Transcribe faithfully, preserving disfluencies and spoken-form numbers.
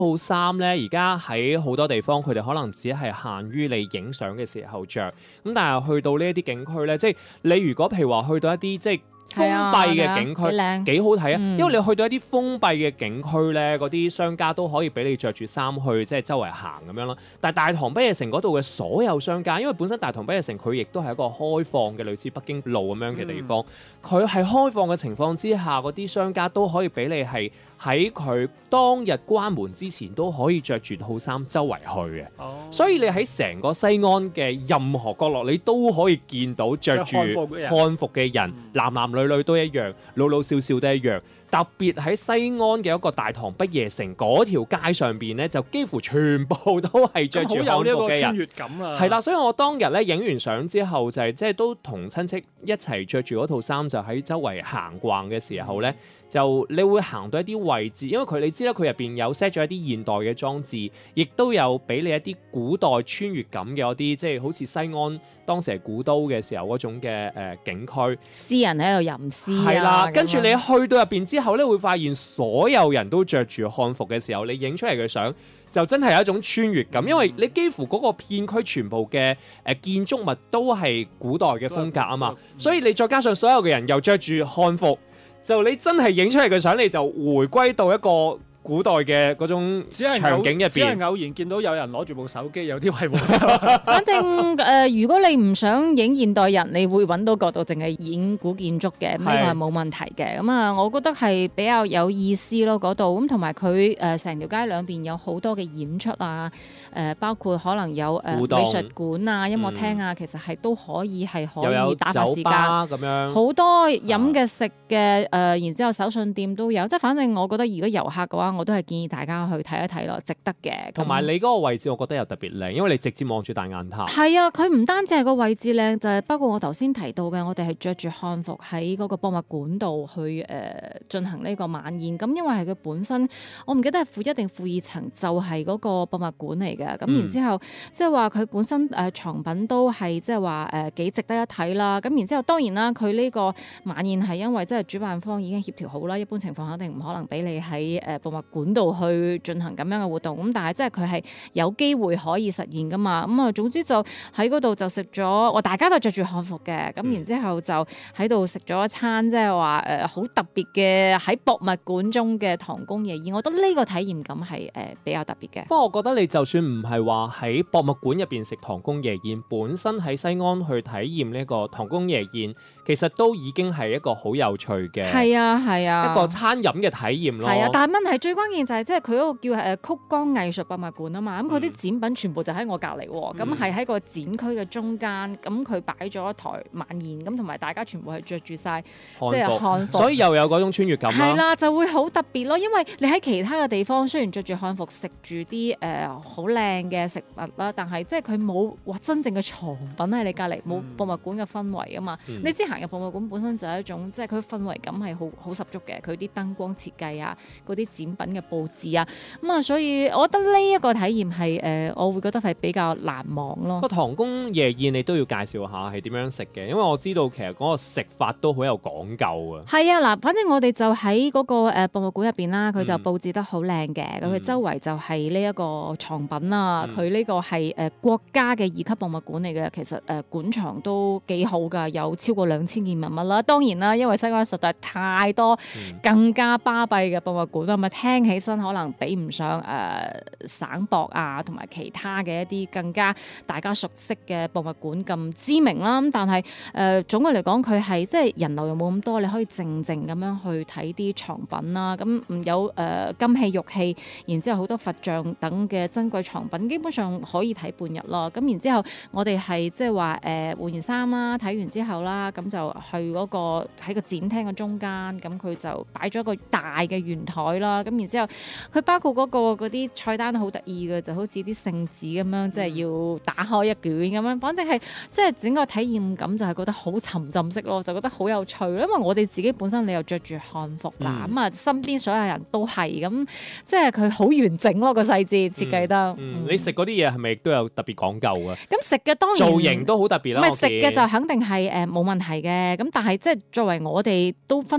套衫咧，而家喺好多地方，佢哋可能只係限於你影相嘅時候着。咁但係去到呢一啲景區咧，即係你如果譬如話去到一啲即係封閉嘅景區，幾好睇啊！嗯、因為你去到一啲封閉嘅景區咧，嗰啲商家都可以俾你着住衫去即係周圍行咁樣啦。但係大棠不夜城嗰度嘅所有商家，因為本身大棠不夜城佢亦都係一個開放嘅類似北京路咁樣嘅地方，佢係、嗯、開放嘅情況之下，嗰啲商家都可以俾你係喺佢當日關門之前都可以着住套衫周圍去嘅。哦、所以你喺成個西安嘅任何角落，你都可以見到着住漢服嘅人，男男女女女都一樣，老老少少都一樣。特別喺西安嘅一個大棠不夜城嗰條街上邊咧，就幾乎全部都係着住漢服嘅人。好有呢個穿越感啊！係啦，所以我當日咧影完相之後，就係即係都同親戚一齊着住嗰套衫，就喺周圍行逛嘅時候咧，就你會行到一啲位置，因為佢你知啦，佢入邊有 set 咗一啲現代嘅裝置，亦都有俾你一啲古代穿越感嘅一啲，即係好似西安當時係古都嘅時候嗰種嘅誒、呃、景區，詩人喺度吟詩啊。係啦，跟住你去到入邊之後咧，會發現所有人都着住漢服嘅時候，你影出嚟嘅相就真係有一種穿越感，因為你幾乎嗰個片區全部嘅誒、呃、建築物都係古代嘅風格啊嘛，所以你再加上所有嘅人又着住漢服，就你真係影出嚟嘅相，你就回歸到一個古代嘅嗰種場景入邊，只係偶然見到有人攞住部手機，有啲係冇。 反正誒、呃，如果你唔想影現代人，你會揾到角度，淨係影古建築嘅，呢個係冇問題嘅。咁啊，我覺得係比較有意思咯，嗰度咁同埋佢誒成條街兩邊有好多嘅演出啊，誒、呃、包括可能有誒、呃、美術館啊、音樂廳啊，嗯、其實係都可以係可以打發時間咁樣，好多飲嘅食嘅誒，然之後手信店都有，即係反正我覺得如果遊客嘅話，我都係建議大家去睇一睇咯，值得嘅。 同埋你嗰個位置，我覺得又特別靚，因為你直接望住大雁塔。 係啊，佢唔單止係個位置靚，就係、是、包括我頭先提到嘅，我哋係着住漢服喺嗰個博物館度去誒、呃、進行呢個晚宴。咁因為係佢本身，我唔記得係負一定負二層，就係、是、嗰個博物館嚟嘅。咁、嗯、然之後，即係話佢本身誒、呃、藏品都係即係話誒幾值得一睇啦。咁然之後，當然啦，佢呢個晚宴係因為即係主辦方已經協調好啦，一般情況肯定唔可能俾你喺誒博物館度去進行咁樣嘅活動，咁但係即係佢係有機會可以實現噶嘛，咁啊總之就喺嗰度就食咗，我大家都着住漢服嘅，咁、嗯、然之後就喺度食咗一餐即係話誒好特別嘅喺博物館中嘅唐宮夜宴，我覺得呢個體驗感係誒、呃、比較特別嘅。 不過我覺得你就算唔係話喺博物館入邊食唐宮夜宴，本身喺西安去體驗呢個唐宮夜宴，其實都已經係一個好有趣嘅，係啊係啊，一個餐飲嘅體驗咯。 係啊，但係問題最關鍵就係即係佢嗰個叫係誒曲江藝術博物館啊嘛，咁佢啲展品全部就喺我隔離喎，咁係喺個展區嘅中間，咁佢擺咗一台晚宴，咁同埋大家全部係着住晒即係漢服， 所以又有嗰種穿越感啦。 係啦，就會好特別咯，因為你喺其他嘅地方雖然着住漢服食住啲誒好靚嘅食物啦，但係即係佢冇哇真正嘅藏品喺你隔離，冇博物館嘅氛圍啊嘛。嗯、你知行入博物館本身就係一種即係佢氛圍感係好好十足嘅，佢啲燈光設計啊，嗰啲展品嘅佈置啊，咁啊，所以我覺得呢一個體驗係誒、呃，我會覺得係比較難忘咯。 個唐宮夜宴你都要介紹下係點樣食嘅，因為我知道其實嗰個食法都好有講究啊。 係啊，嗱，反正我哋就喺嗰個誒博物館入邊啦，佢就佈置得好靚嘅，咁佢、嗯、周圍就係呢一個藏品啊，佢呢、嗯、個係誒國家嘅二級博物館嚟嘅，其實誒館藏都幾好㗎，有超過兩千件文物啦。當然啦，因為西安實在太多更加巴閉嘅博物館啊嘛，聽起身可能比唔上誒、呃、省博啊，同埋其他嘅一啲更加大家熟悉嘅博物館咁知名啦。咁但係誒、呃、總嘅嚟講，佢係即係人流又冇咁多，你可以靜靜咁樣去睇啲藏品啦。咁有誒、呃、金器玉器，然之後好多佛像等嘅珍貴藏品，基本上可以睇半日咯。咁然之後我哋係即係話誒換完衫啦，睇完之後啦，咁就去嗰、那個喺個展廳嘅中間，咁佢就擺咗一個大嘅圓台啦。咁然之後佢包括嗰、那個嗰啲菜單好得意嘅，就好似啲聖旨咁樣，即係要打開一卷咁樣。反正係即係整個體驗感就係覺得好沉浸式咯，就覺得好有趣。因為我哋自己本身你又着住漢服啦，咁啊、嗯、身邊所有人都係咁，即係佢好完整咯，個細節設計得。嗯嗯、你食嗰啲嘢係咪都有特別講究啊？ 咁食嘅當然造型都好特別啦。 唔係食嘅就肯定係誒冇問題嘅。咁但係即係作為我哋都分